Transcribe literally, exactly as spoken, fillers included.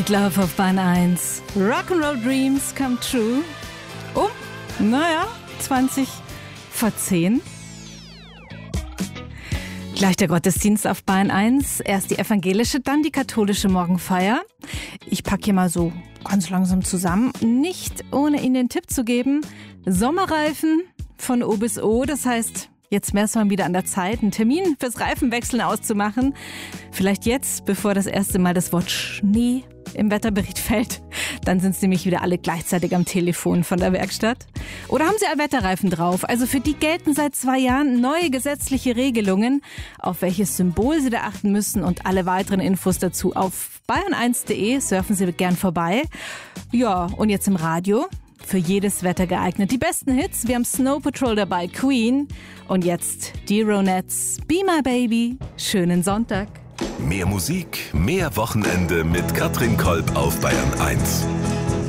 Sweet Love auf Bahn eins. Rock'n'Roll Dreams come true. Um, naja, zwanzig vor zehn. Gleich der Gottesdienst auf Bahn eins. Erst die evangelische, dann die katholische Morgenfeier. Ich packe hier mal so ganz langsam zusammen. Nicht ohne Ihnen den Tipp zu geben. Sommerreifen von O bis O. Das heißt, jetzt wäre es mal wieder an der Zeit, einen Termin fürs Reifenwechseln auszumachen. Vielleicht jetzt, bevor das erste Mal das Wort Schnee im Wetterbericht fällt. Dann sind es nämlich wieder alle gleichzeitig am Telefon von der Werkstatt. Oder haben Sie Allwetterreifen drauf? Also für die gelten seit zwei Jahren neue gesetzliche Regelungen, auf welches Symbol Sie da achten müssen, und alle weiteren Infos dazu auf bayern eins punkt de. Surfen Sie gern vorbei. Ja, und jetzt im Radio. Für jedes Wetter geeignet. Die besten Hits. Wir haben Snow Patrol dabei, Queen. Und jetzt die Ronettes, Be My Baby. Schönen Sonntag. Mehr Musik, mehr Wochenende mit Katrin Kolb auf Bayern eins.